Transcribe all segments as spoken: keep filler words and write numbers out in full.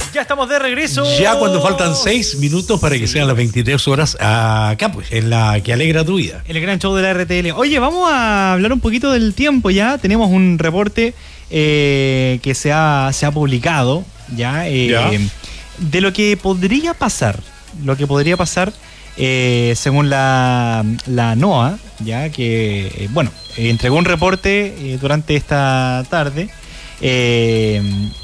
Ya estamos de regreso. Ya cuando faltan seis minutos para que sean las veintitrés horas acá, pues, en la que alegra tu vida. El gran show de la R T L. Oye, vamos a hablar un poquito del tiempo ya. Tenemos un reporte eh, que se ha, se ha publicado ya, eh, ya de lo que podría pasar. Lo que podría pasar eh, según la, la NOAA, ya que, eh, bueno, eh, entregó un reporte eh, durante esta tarde. Eh,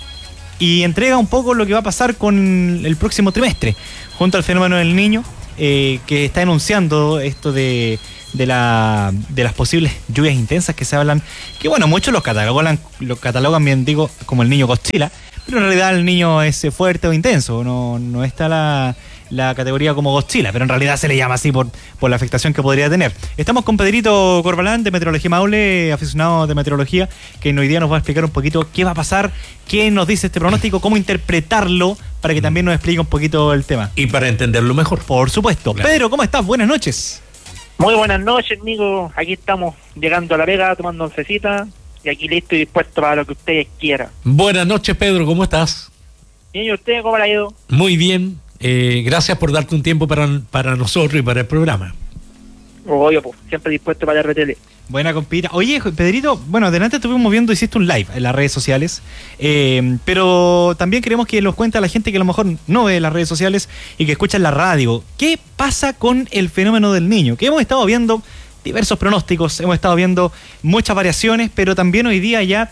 y entrega un poco lo que va a pasar con el próximo trimestre, junto al fenómeno del Niño, eh, que está enunciando esto de, de, la, de las posibles lluvias intensas que se hablan, que bueno, muchos los catalogan, los catalogan bien, digo, como el Niño Godzilla, pero en realidad el Niño es fuerte o intenso, no, no está la... la categoría como Godzilla, pero en realidad se le llama así por, por la afectación que podría tener. Estamos con Pedrito Corbalán de Meteorología Maule, aficionado de meteorología, que hoy día nos va a explicar un poquito qué va a pasar, qué nos dice este pronóstico, cómo interpretarlo, para que también nos explique un poquito el tema. Y para entenderlo mejor. Por supuesto. Claro. Pedro, ¿cómo estás? Buenas noches. Muy buenas noches, amigos. Aquí estamos llegando a la Vega, tomando oncecita, y aquí listo y dispuesto para lo que ustedes quieran. Buenas noches, Pedro, ¿cómo estás? Bien, ¿y usted cómo le ha ido? Muy bien. Eh, gracias por darte un tiempo para, para nosotros y para el programa. Obvio, pues, siempre dispuesto para la R T L. Buena compita. Oye, Pedrito, bueno, delante estuvimos viendo, hiciste un live en las redes sociales, eh, pero también queremos que nos cuente a la gente que a lo mejor no ve las redes sociales y que escucha en la radio. ¿Qué pasa con el fenómeno del Niño? Que hemos estado viendo diversos pronósticos, hemos estado viendo muchas variaciones, pero también hoy día ya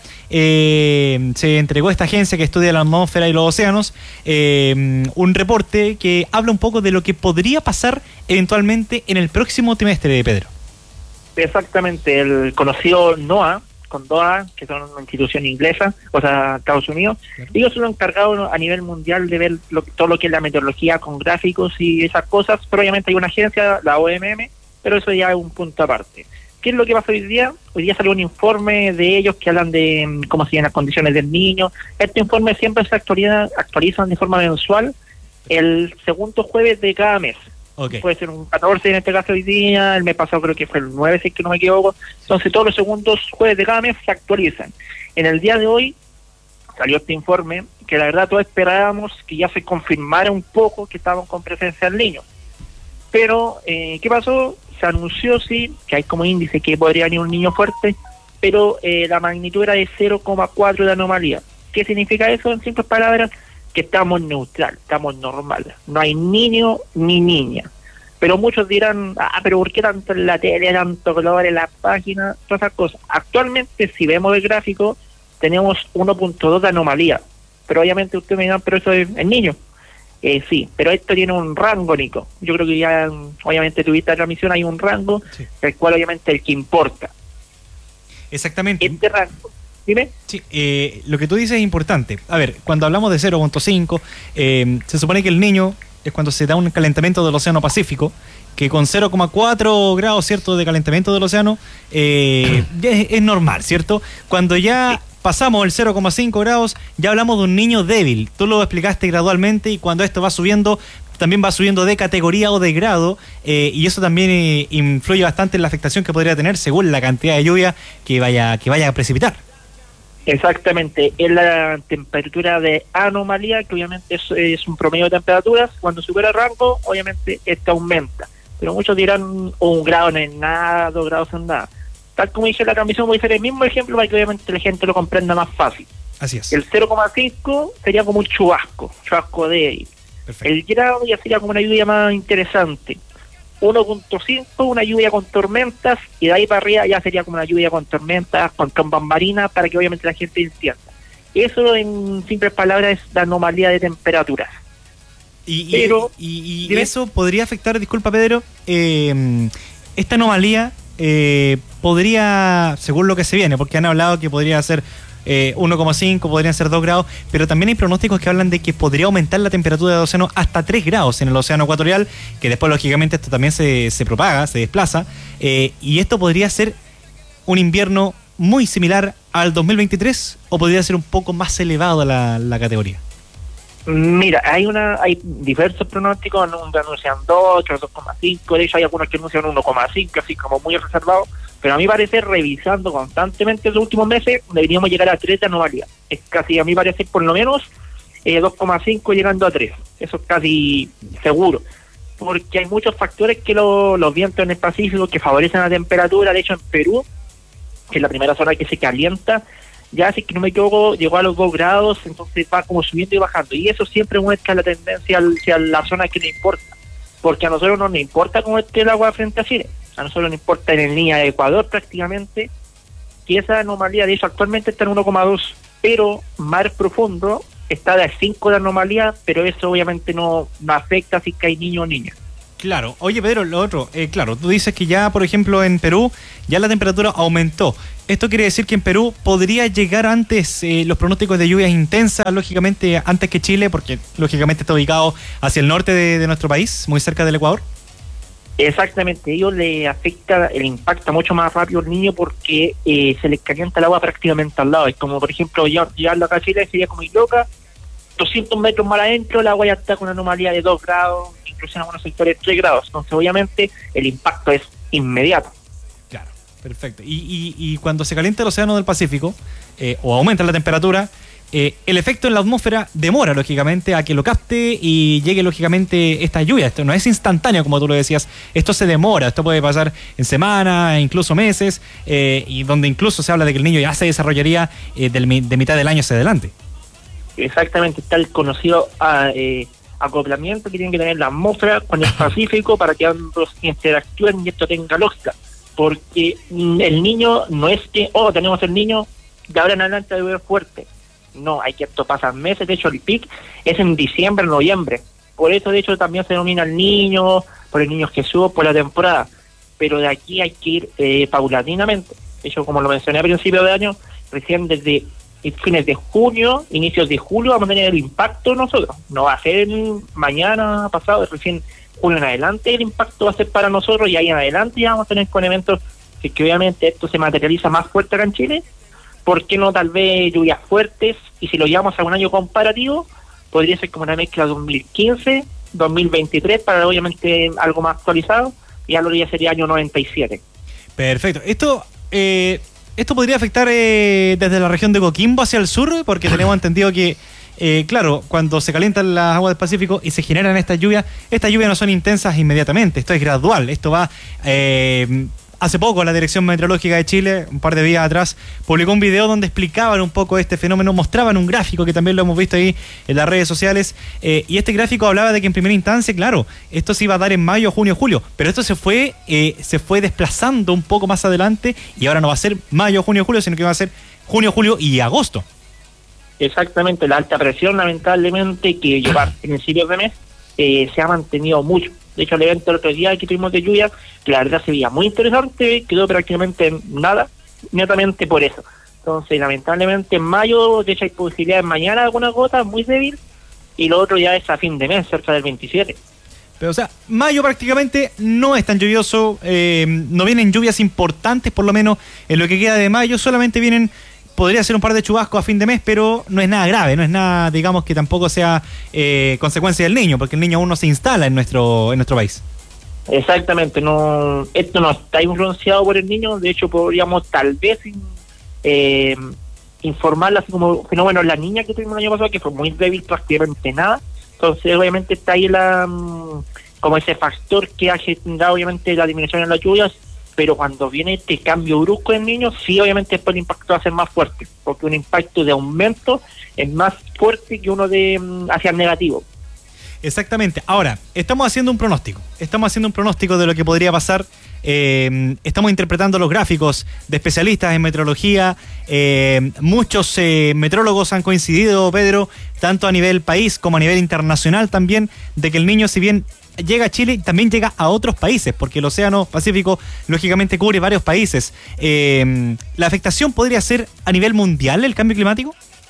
eh, se entregó a esta agencia que estudia la atmósfera y los océanos eh, un reporte que habla un poco de lo que podría pasar eventualmente en el próximo trimestre de Pedro. Exactamente, el conocido NOAA, con NOAA, que son una institución inglesa, o sea, Estados Unidos, claro. Ellos son los encargados a nivel mundial de ver lo, todo lo que es la meteorología con gráficos y esas cosas, pero obviamente hay una agencia, la O M M, pero eso ya es un punto aparte. ¿Qué es lo que pasa hoy día? Hoy día salió un informe de ellos que hablan de cómo siguen las condiciones del niño. Este informe siempre se actualiza, actualizan de forma mensual el segundo jueves de cada mes. Okay. Puede ser un catorce en este caso hoy día, el mes pasado creo que fue el nueve, si es que no me equivoco. Entonces todos los segundos jueves de cada mes se actualizan. En el día de hoy salió este informe que la verdad todos esperábamos que ya se confirmara un poco que estábamos con presencia del niño. Pero, eh, ¿qué pasó? Se anunció, sí, que hay como índice que podría venir un niño fuerte, pero eh, la magnitud era de cero coma cuatro de anomalía. ¿Qué significa eso? En simples palabras, que estamos neutral, estamos normal. No hay niño ni niña. Pero muchos dirán, ah, pero ¿por qué tanto en la tele, tanto color en la página? Todas esas cosas. Actualmente, si vemos el gráfico, tenemos uno punto dos de anomalía. Pero obviamente ustedes me dirán, pero eso es el niño. Eh, sí, pero esto tiene un rango, Nico. Yo creo que ya, obviamente, tuviste la transmisión, hay un rango, sí, el cual obviamente es el que importa. Exactamente. Este rango, dime. Sí, eh, lo que tú dices es importante. A ver, cuando hablamos de cero punto cinco, eh, se supone que el niño es cuando se da un calentamiento del Océano Pacífico, que con cero coma cuatro grados, ¿cierto?, de calentamiento del océano, eh, ya es, es normal, ¿cierto? Cuando ya... Sí. Pasamos el cero coma cinco grados, ya hablamos de un niño débil. Tú lo explicaste gradualmente y cuando esto va subiendo, también va subiendo de categoría o de grado eh, y eso también eh, influye bastante en la afectación que podría tener según la cantidad de lluvia que vaya, que vaya a precipitar. Exactamente, es la temperatura de anomalía, que obviamente es, es un promedio de temperaturas. Cuando supera el rango, obviamente esto aumenta. Pero muchos dirán, oh, un grado no es nada, dos grados son nada. Tal como dije en la transmisión, voy a hacer el mismo ejemplo para que obviamente la gente lo comprenda más fácil. Así es. El cero coma cinco sería como un chubasco, chubasco débil. El grado ya sería como una lluvia más interesante. uno punto cinco, una lluvia con tormentas, y de ahí para arriba ya sería como una lluvia con tormentas, con trombas marinas, para que obviamente la gente entienda. Eso, en simples palabras, es la anomalía de temperaturas. Y, Pero, y, y, y eso podría afectar, disculpa Pedro, eh, esta anomalía... Eh, podría, según lo que se viene, porque han hablado que podría ser eh, uno coma cinco, podrían ser dos grados, pero también hay pronósticos que hablan de que podría aumentar la temperatura del océano hasta tres grados en el océano ecuatorial, que después lógicamente esto también se, se propaga, se desplaza, eh, y esto podría ser un invierno muy similar al dos mil veintitrés, o podría ser un poco más elevado la, la categoría. Mira, hay una hay diversos pronósticos, unos anuncian dos, otros dos coma cinco, de hecho hay algunos que anuncian uno coma cinco, así como muy reservado, pero a mí parece, revisando constantemente los últimos meses, deberíamos llegar a tres de anomalía. Es casi, a mí parece, por lo menos, eh, dos coma cinco llegando a tres. Eso es casi seguro, porque hay muchos factores que lo, los vientos en el Pacífico que favorecen la temperatura. De hecho, en Perú, que es la primera zona que se calienta, ya si que no me equivoco, llegó a los dos grados, entonces va como subiendo y bajando, y eso siempre muestra la tendencia hacia la zona que nos importa, porque a nosotros no nos importa cómo esté el agua frente a Chile, a nosotros nos importa en el línea de Ecuador prácticamente, que esa anomalía, de hecho actualmente está en uno coma dos, pero mar profundo está de cinco de anomalía, pero eso obviamente no, no afecta si que hay niño o niña. Claro. Oye, Pedro, lo otro, eh, claro, tú dices que ya, por ejemplo, en Perú ya la temperatura aumentó. Esto quiere decir que en Perú podría llegar antes eh, los pronósticos de lluvias intensas, lógicamente antes que Chile, porque lógicamente está ubicado hacia el norte de, de nuestro país, muy cerca del Ecuador. Exactamente, a ellos le afecta, el impacta mucho más rápido al niño porque eh, se les calienta el agua prácticamente al lado. Es como, por ejemplo, llevarlo acá a Chile sería como ir loca, doscientos metros más adentro, el agua ya está con una anomalía de dos grados, incluso en algunos sectores tres grados. Entonces, obviamente, el impacto es inmediato. Claro, perfecto. Y, y, y cuando se calienta el océano del Pacífico, eh, o aumenta la temperatura, eh, el efecto en la atmósfera demora, lógicamente, a que lo capte y llegue, lógicamente, esta lluvia. Esto no es instantáneo, como tú lo decías. Esto se demora. Esto puede pasar en semanas, incluso meses, eh, y donde incluso se habla de que el niño ya se desarrollaría eh, del, de mitad del año hacia adelante. Exactamente, está el conocido a, eh, acoplamiento que tiene que tener la atmósfera con el Pacífico para que ambos interactúen y esto tenga lógica, porque el niño no es que, oh, tenemos el niño, de ahora en adelante debe ser fuerte. No, hay que esto pasa meses. De hecho, el pic es en diciembre, noviembre. Por eso, de hecho, también se denomina el niño, por el niño Jesús, por la temporada. Pero de aquí hay que ir eh, paulatinamente. De hecho, como lo mencioné a principio de año, recién desde fines de junio, inicios de julio, vamos a tener el impacto nosotros. No va a ser mañana, pasado, recién junio en adelante el impacto va a ser para nosotros, y ahí en adelante ya vamos a tener con eventos que, que obviamente esto se materializa más fuerte acá en Chile. ¿Por qué no tal vez lluvias fuertes? Y si lo llevamos a un año comparativo, podría ser como una mezcla dos mil quince, dos mil veintitrés, para obviamente algo más actualizado, y algo ya sería año noventa y siete. Perfecto. Esto eh, esto podría afectar eh, desde la región de Coquimbo hacia el sur, porque tenemos entendido que, eh, claro, cuando se calientan las aguas del Pacífico y se generan estas lluvias, estas lluvias no son intensas inmediatamente, esto es gradual, esto va... Eh, Hace poco la Dirección Meteorológica de Chile, un par de días atrás, publicó un video donde explicaban un poco este fenómeno, mostraban un gráfico que también lo hemos visto ahí en las redes sociales, eh, y este gráfico hablaba de que en primera instancia, claro, esto se iba a dar en mayo, junio, julio, pero esto se fue eh, se fue desplazando un poco más adelante, y ahora no va a ser mayo, junio, julio, sino que va a ser junio, julio y agosto. Exactamente, la alta presión, lamentablemente, que lleva a principios de mes, eh, se ha mantenido mucho. De hecho, el evento del otro día que tuvimos de lluvia, que la verdad se veía muy interesante, quedó prácticamente en nada, netamente por eso. Entonces, lamentablemente, en mayo, de hecho, hay posibilidades mañana de algunas gotas muy débil, y lo otro ya es a fin de mes, cerca del veintisiete. Pero, o sea, mayo prácticamente no es tan lluvioso, eh, no vienen lluvias importantes, por lo menos en lo que queda de mayo, solamente vienen... Podría ser un par de chubascos a fin de mes, pero no es nada grave, no es nada, digamos, que tampoco sea eh, consecuencia del niño, porque el niño aún no se instala en nuestro en nuestro país. Exactamente, no, esto no está influenciado por el niño. De hecho, podríamos tal vez eh, informarla así como fenómeno la niña que tuvimos el año pasado, que fue muy débil, prácticamente nada. Entonces, obviamente, está ahí la como ese factor que ha generado, obviamente, la disminución en las lluvias. Pero cuando viene este cambio brusco en niños, sí, obviamente después el impacto va a ser más fuerte, porque un impacto de aumento es más fuerte que uno de hacia el negativo. Exactamente. Ahora, estamos haciendo un pronóstico, estamos haciendo un pronóstico de lo que podría pasar, eh, estamos interpretando los gráficos de especialistas en meteorología, eh, muchos eh, meteorólogos han coincidido, Pedro, tanto a nivel país como a nivel internacional también, de que el niño, si bien llega a Chile, también llega a otros países, porque el Océano Pacífico lógicamente cubre varios países. Eh, ¿La afectación podría ser a nivel mundial el cambio climático?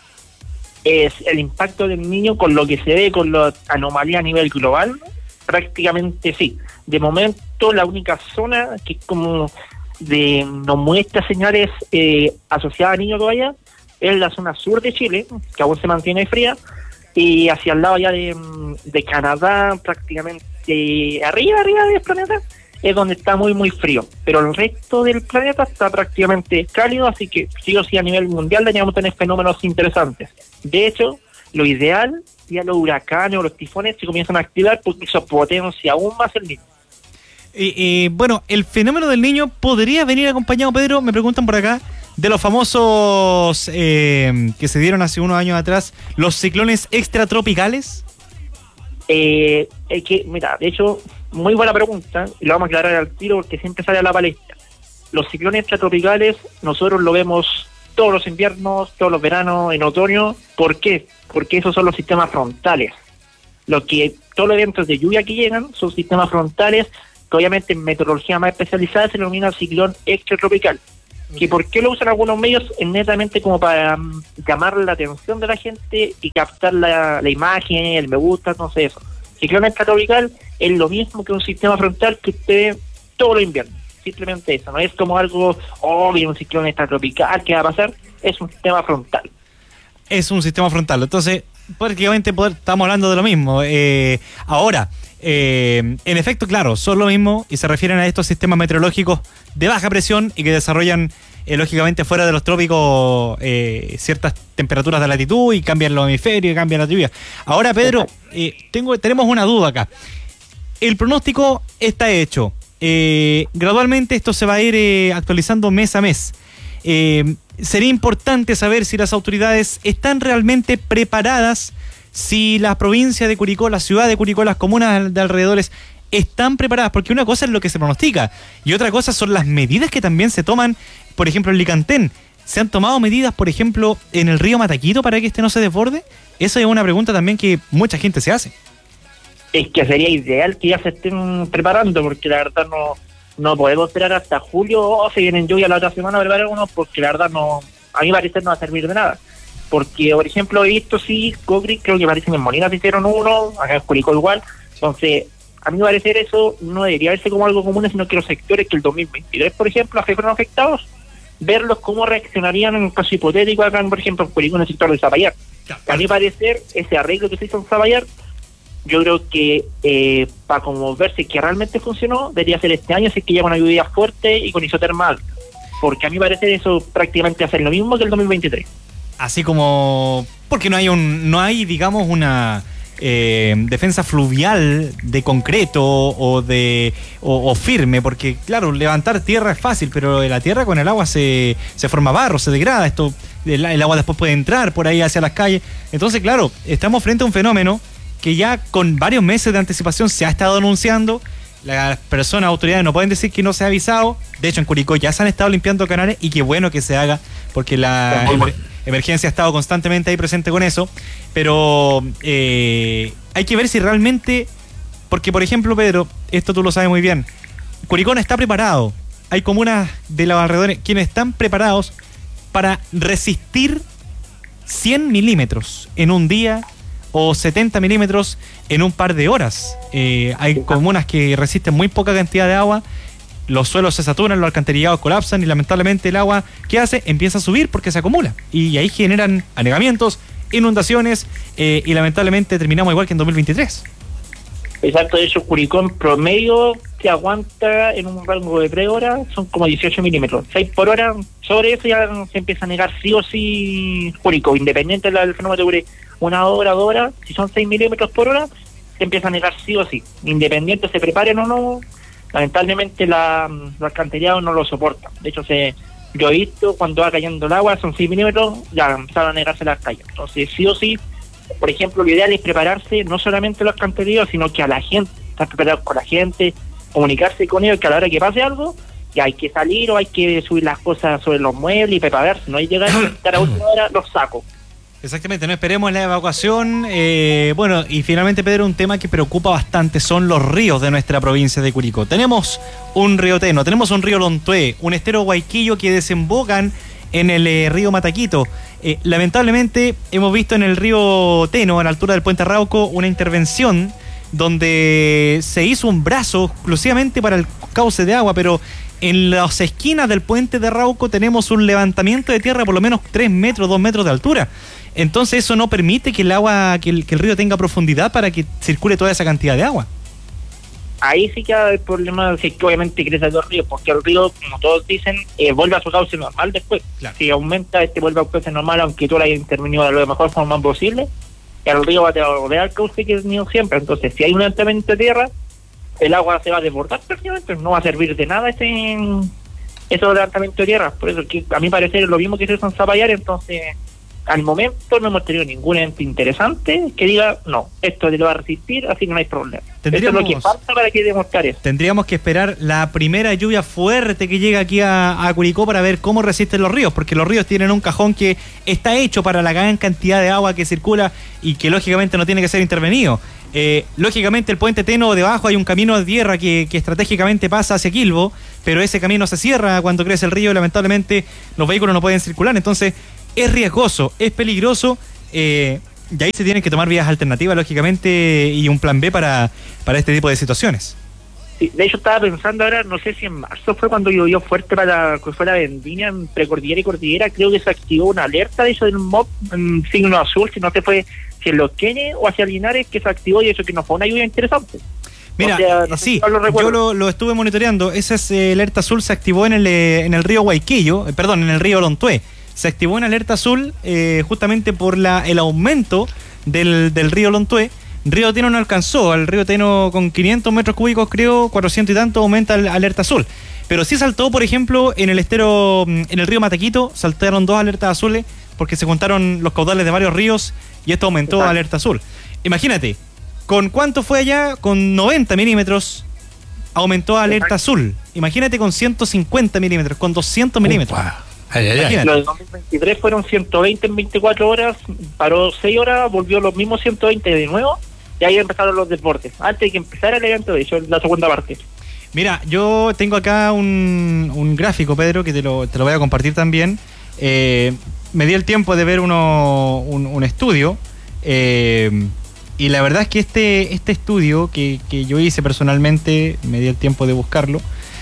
Es el impacto del niño con lo que se ve, con la anomalía a nivel global, prácticamente sí. De momento, la única zona que como de nos muestra señales eh, asociadas a niños todavía es la zona sur de Chile, que aún se mantiene fría, y hacia el lado ya de, de Canadá, prácticamente arriba, arriba del planeta, es donde está muy, muy frío. Pero el resto del planeta está prácticamente cálido, así que sí o sí a nivel mundial deberíamos tener fenómenos interesantes. De hecho, lo ideal ya los huracanes o los tifones se comienzan a activar porque eso potencia aún más el niño. Eh, eh, bueno, el fenómeno del niño podría venir acompañado, Pedro, me preguntan por acá, de los famosos eh, que se dieron hace unos años atrás, los ciclones extratropicales. Eh, es que, mira, de hecho, muy buena pregunta, y lo vamos a aclarar al tiro porque siempre sale a la palestra. Los ciclones extratropicales nosotros lo vemos todos los inviernos, todos los veranos, en otoño. ¿Por qué? Porque esos son los sistemas frontales. Lo que, todos los eventos de lluvia que llegan son sistemas frontales, que obviamente en meteorología más especializada se denomina ciclón extratropical. Okay. ¿Que por qué lo usan algunos medios? Es netamente como para um, llamar la atención de la gente y captar la, la imagen, el me gusta, entonces eso. Ciclón extratropical es lo mismo que un sistema frontal que usted ve todo el invierno. Simplemente eso, no es como algo, oh, viene un ciclón extratropical, ¿qué va a pasar? Es un sistema frontal. Es un sistema frontal, entonces prácticamente estamos hablando de lo mismo. Eh, ahora, eh, en efecto, claro, son lo mismo y se refieren a estos sistemas meteorológicos de baja presión y que desarrollan, eh, lógicamente, fuera de los trópicos eh, ciertas temperaturas de latitud y cambian los hemisferios y cambian la lluvia. Ahora, Pedro, eh, tengo, tenemos una duda acá. El pronóstico está hecho. Eh, gradualmente esto se va a ir eh, actualizando mes a mes. Eh, sería importante saber si las autoridades están realmente preparadas, si la provincia de Curicó, la ciudad de Curicó, las comunas de alrededores están preparadas, porque una cosa es lo que se pronostica y otra cosa son las medidas que también se toman. Por ejemplo, en Licantén, ¿se han tomado medidas, por ejemplo, en el río Mataquito para que este no se desborde? Esa es una pregunta también que mucha gente se hace. Es que sería ideal que ya se estén preparando, porque la verdad no no podemos esperar hasta julio, o oh, si vienen lluvia la otra semana a preparar uno, porque la verdad no, a mí parece no va a servir de nada. Porque, por ejemplo, he visto, sí, Cocri, creo que parece que en Molina se hicieron uno, acá en Curicó igual, entonces, a mi parecer eso no debería verse como algo común, sino que los sectores que el dos mil veintitrés, por ejemplo, fueron afectados, verlos cómo reaccionarían en un caso hipotético acá, por ejemplo, en Curicó, en el sector de Zapallar. A mi parecer, ese arreglo que se hizo en Zapallar, yo creo que eh, para como verse que realmente funcionó, debería ser este año, si es que llega una lluvia fuerte y con isotermal, porque a mi parecer eso prácticamente hace lo mismo que el dos mil veintitrés. Así como, porque no hay un, no hay, digamos, una eh, defensa fluvial de concreto o de o, o firme, porque claro, levantar tierra es fácil, pero la tierra con el agua se, se forma barro, se degrada, esto el, el agua después puede entrar por ahí hacia las calles, entonces claro, estamos frente a un fenómeno que ya con varios meses de anticipación se ha estado anunciando. Las personas, autoridades no pueden decir que no se ha avisado. De hecho, en Curicó ya se han estado limpiando canales y qué bueno que se haga, porque la emer- emergencia ha estado constantemente ahí presente con eso. Pero eh, hay que ver si realmente, porque por ejemplo, Pedro, esto tú lo sabes muy bien, Curicó no está preparado. Hay comunas de los alrededores quienes están preparados para resistir cien milímetros en un día o setenta milímetros en un par de horas. Eh, hay comunas que resisten muy poca cantidad de agua, los suelos se saturan, los alcantarillados colapsan y lamentablemente el agua, ¿qué hace? Empieza a subir porque se acumula. Y ahí generan anegamientos, inundaciones eh, y lamentablemente terminamos igual que en dos mil veintitrés. Exacto, de hecho Curicó en promedio que aguanta en un rango de tres horas son como dieciocho milímetros, seis por hora. Sobre eso ya se empieza a negar sí o sí Curicó, independiente del fenómeno de dure una hora, dos horas, si son seis milímetros por hora, se empieza a negar sí o sí, independiente se preparen o no. Lamentablemente la, los alcantarillados no lo soportan. De hecho, se yo he visto cuando va cayendo el agua, son seis milímetros, ya empezaron a negarse las calles. Entonces, sí o sí, por ejemplo, lo ideal es prepararse no solamente a los alcantarillados, sino que a la gente, estar preparados con la gente, comunicarse con ellos, que a la hora que pase algo, ya hay que salir o hay que subir las cosas sobre los muebles y prepararse, no hay que llegar a estar a última hora los sacos. Exactamente, no esperemos la evacuación. Eh, bueno, y finalmente, Pedro, un tema que preocupa bastante son los ríos de nuestra provincia de Curicó. Tenemos un río Teno, tenemos un río Lontué, un estero Guayquillo que desembocan en el eh, río Mataquito. Eh, lamentablemente hemos visto en el río Teno, a la altura del puente Arrauco, una intervención donde se hizo un brazo exclusivamente para el cauce de agua, pero en las esquinas del puente de Arrauco tenemos un levantamiento de tierra por lo menos tres metros, dos metros de altura. Entonces eso no permite que el agua, que el, que el río tenga profundidad para que circule toda esa cantidad de agua. Ahí sí que hay el problema, si es que obviamente crece los ríos, porque el río, como todos dicen, eh, vuelve a su cauce normal después. Claro. Si aumenta, este vuelve a su cauce normal, aunque tú lo hayas intervenido de la mejor forma posible, el río va a volver al cauce que ha tenido siempre. Entonces, si hay un levantamiento de tierra, el agua se va a desbordar prácticamente, no va a servir de nada ese esos levantamientos de tierra. Por eso que a mi parecer es lo mismo que se hizo en Zapallar. Entonces, al momento no hemos tenido ningún evento interesante que diga, no, esto le va a resistir, así que no hay problema. Eso es lo que falta para que demostrar eso. Tendríamos que esperar la primera lluvia fuerte que llega aquí a, a Curicó para ver cómo resisten los ríos, porque los ríos tienen un cajón que está hecho para la gran cantidad de agua que circula y que lógicamente no tiene que ser intervenido. Eh, lógicamente el puente Teno debajo hay un camino de tierra que, que estratégicamente pasa hacia Quilbo, pero ese camino se cierra cuando crece el río y lamentablemente los vehículos no pueden circular, entonces es riesgoso, es peligroso, eh, y ahí se tienen que tomar vías alternativas lógicamente y un plan B para, para este tipo de situaciones. Sí, de hecho estaba pensando ahora, no sé si en marzo fue cuando llovió fuerte para que fue la vendimia entre cordillera y cordillera, creo que se activó una alerta de eso del M O P en signo azul, si no se fue si en Los Queñes o hacia Linares, que se activó y eso que no fue una lluvia interesante. Mira, o sea, no sí, si lo yo lo, lo estuve monitoreando, esa es, eh, alerta azul se activó en el, eh, en el río Guayquillo, eh, perdón, en el río Lontué. Se activó una alerta azul eh, justamente por la el aumento del, del río Lontué. Río Teno no alcanzó, al río Teno con quinientos metros cúbicos, creo, cuatrocientos y tanto, aumenta la alerta azul. Pero sí saltó, por ejemplo, en el estero, en el río Matequito, saltaron dos alertas azules porque se juntaron los caudales de varios ríos y esto aumentó a alerta azul. Imagínate, ¿con cuánto fue allá? Con noventa milímetros aumentó a alerta azul. Imagínate con ciento cincuenta milímetros, con doscientos milímetros. Ay, ay, ay. Los de dos mil veintitrés fueron ciento veinte en veinticuatro horas, paró seis horas, volvió los mismos ciento veinte de nuevo, y ahí empezaron los desbordes. Antes de que empezara el evento, de hecho, la segunda parte. Mira, yo tengo acá un, un gráfico, Pedro, que te lo, te lo voy a compartir también. Eh, me di el tiempo de ver uno, un, un estudio, eh, y la verdad es que este, este estudio que, que yo hice personalmente, me di el tiempo de buscarlo,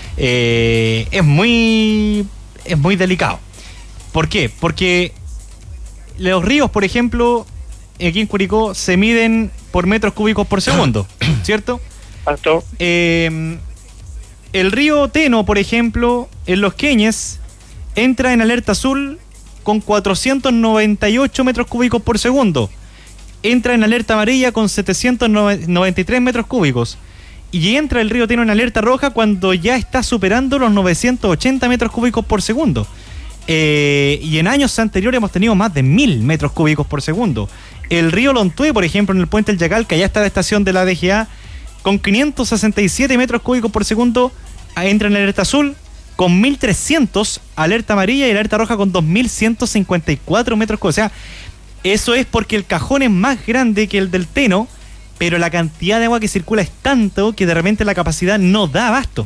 eh, es muy... es muy delicado. ¿Por qué? Porque los ríos, por ejemplo, aquí en Curicó se miden por metros cúbicos por segundo, ¿cierto? ¿Cuánto? Eh, el río Teno, por ejemplo, en Los Queñes, entra en alerta azul con cuatrocientos noventa y ocho metros cúbicos por segundo. Entra en alerta amarilla con setecientos noventa y tres metros cúbicos. Y entra el río Teno en alerta roja cuando ya está superando los novecientos ochenta metros cúbicos por segundo. Eh, y en años anteriores hemos tenido más de mil metros cúbicos por segundo. El río Lontué, por ejemplo, en el puente El Yacal, que allá está la estación de la D G A, con quinientos sesenta y siete metros cúbicos por segundo, entra en alerta azul, con mil trescientos alerta amarilla y alerta roja con dos mil ciento cincuenta y cuatro metros cúbicos. O sea, eso es porque el cajón es más grande que el del Teno, pero la cantidad de agua que circula es tanto que de repente la capacidad no da abasto.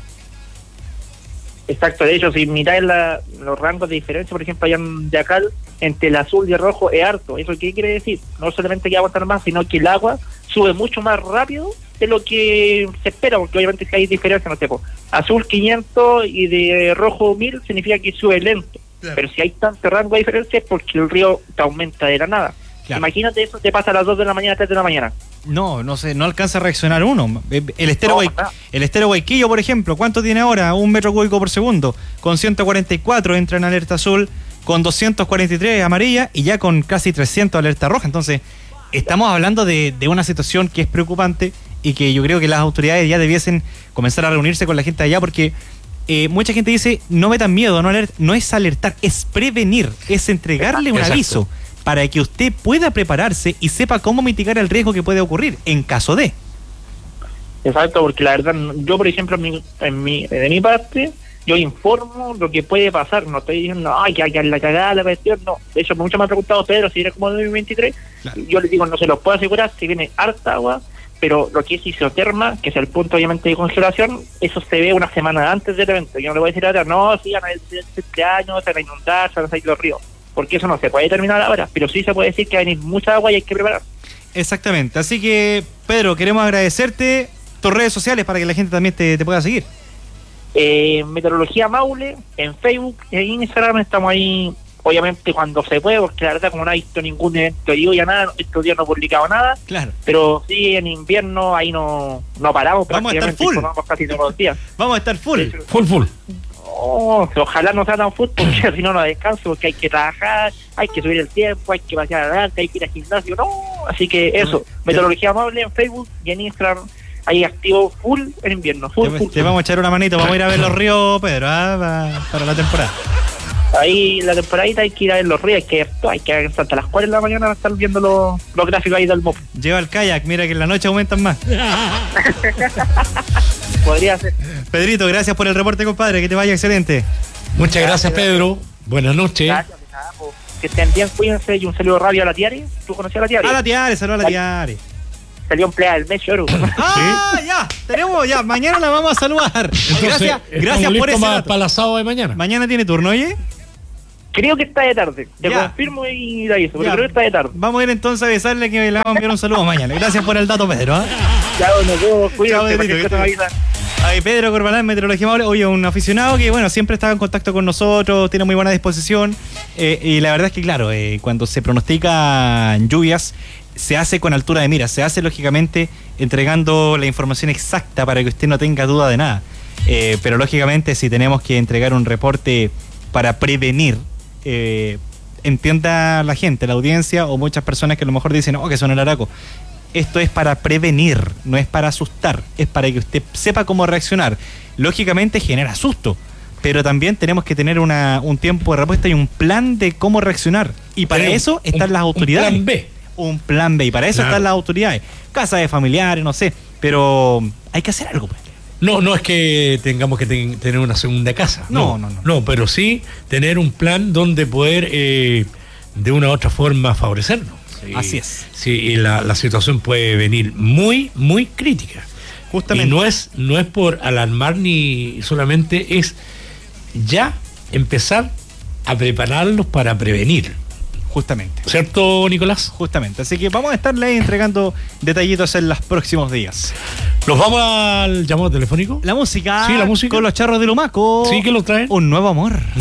Exacto, de hecho, si miráis la, los rangos de diferencia, por ejemplo, allá en Yacal, entre el azul y el rojo es harto. ¿Eso qué quiere decir? No solamente que aguantar más, sino que el agua sube mucho más rápido de lo que se espera, porque obviamente si hay diferencia, no sé, pues, azul quinientos y de rojo mil significa que sube lento. Claro. Pero si hay tanto rango de diferencia es porque el río te aumenta de la nada. Claro. Imagínate eso, te pasa a las dos de la mañana, tres de la mañana. No, no sé, no alcanza a reaccionar uno. El estero, no, Guay, el estero Guayquillo, por ejemplo, ¿cuánto tiene ahora? Un metro cúbico por segundo. Con ciento cuarenta y cuatro entra en alerta azul, con doscientos cuarenta y tres amarilla y ya con casi trescientos alerta roja. Entonces, estamos hablando de, de una situación que es preocupante y que yo creo que las autoridades ya debiesen comenzar a reunirse con la gente allá porque eh, mucha gente dice, no metan miedo, no, alert, no es alertar, es prevenir, es entregarle un Exacto. aviso para que usted pueda prepararse y sepa cómo mitigar el riesgo que puede ocurrir en caso de. Exacto, porque la verdad, yo por ejemplo, en mi, en mi, de mi parte, yo informo lo que puede pasar, no estoy diciendo, ay, que hay la cagada, la cuestión, no. De hecho, mucho me ha preguntado Pedro si era como dos mil veintitrés, claro. Yo les digo, no se los puedo asegurar, si viene harta agua, pero lo que es isoterma, que es el punto obviamente de congelación, eso se ve una semana antes del evento. Yo no le voy a decir ahora, no, sí, van a ser este año, se van a inundar, se van a salir los ríos. Porque eso no se puede terminar ahora, pero sí se puede decir que va a venir mucha agua y hay que preparar. Exactamente, así que Pedro, queremos agradecerte tus redes sociales para que la gente también te, te pueda seguir. Eh, Meteorología Maule, en Facebook, en Instagram estamos ahí, obviamente cuando se puede, porque la verdad como no ha visto ningún evento ya nada, estos días no he publicado nada, claro. Pero sí en invierno ahí no, no paramos, vamos a estar full. Casi todos los días. Vamos a estar full, hecho, full, full. ojalá no sea tan fútbol, porque si no no descanso, porque hay que trabajar, hay que subir el tiempo, hay que pasear adelante, hay que ir al gimnasio, no, así que eso, Meteorología Amable en Facebook y en Instagram, ahí activo full en invierno, full, te, full, te full. vamos a echar una manito, vamos a ir a ver los ríos, Pedro, ¿ah? para, para la temporada. Ahí la temporadita hay que ir a ver los ríos, hay que hay que hasta las cuatro de la mañana estar viendo los, los gráficos ahí del M O P. Lleva el kayak, mira que en la noche aumentan más. Podría ser. Pedrito, gracias por el reporte, compadre, que te vaya excelente. Muchas gracias, Pedro. Buenas noches. Gracias, que estén bien, cuídense y un saludo radio a la Tiare. ¿Tú conocías a la Tiare? A la Tiare, saludos a la Tiare. Salió empleada del mes, Choro. Ah, ya, tenemos, ya, mañana la vamos a saludar. Entonces, gracias, gracias por ese para, dato. para el asado de mañana. Mañana tiene turno, oye. Creo que está de tarde. Te Ya. confirmo y la hizo, pero Ya. creo que está de tarde. Vamos a ir entonces a avisarle que le vamos a enviar un saludo mañana. Gracias por el dato, Pedro. ¿eh? Ya, nos vemos, Chao, cuídense, Pedrito, cualquier que cosa me estés avisa. Ahí Pedro Corbalán, Meteorología Amable, oye, un aficionado que, bueno, siempre estaba en contacto con nosotros, tiene muy buena disposición, eh, y la verdad es que, claro, eh, cuando se pronostican lluvias, se hace con altura de mira, se hace, lógicamente, entregando la información exacta para que usted no tenga duda de nada. Eh, pero, lógicamente, si tenemos que entregar un reporte para prevenir, eh, entienda la gente, la audiencia, o muchas personas que a lo mejor dicen, oh, que son el araco. Esto es para prevenir, no es para asustar, es para que usted sepa cómo reaccionar. Lógicamente genera susto, pero también tenemos que tener una, un tiempo de respuesta y un plan de cómo reaccionar. Y para Tenemos eso están un- las autoridades. Un plan B. Un plan B, y para eso Claro. están las autoridades. Casa de familiares, no sé, pero hay que hacer algo, pues. No, no es que tengamos que ten- tener una segunda casa. No, no, no. No, pero sí tener un plan donde poder eh, de una u otra forma favorecernos. Sí, Así es. Sí, y la, la situación puede venir muy, muy crítica. Justamente. Y no es, no es por alarmar ni solamente es ya empezar a prepararlos para prevenir. Justamente. ¿Cierto, Nicolás? Justamente. Así que vamos a estarle ahí entregando detallitos en los próximos días. ¿Nos vamos al llamado telefónico? La música. Sí, la música. Con los charros de Lumaco. Sí, que lo traen. Un nuevo amor.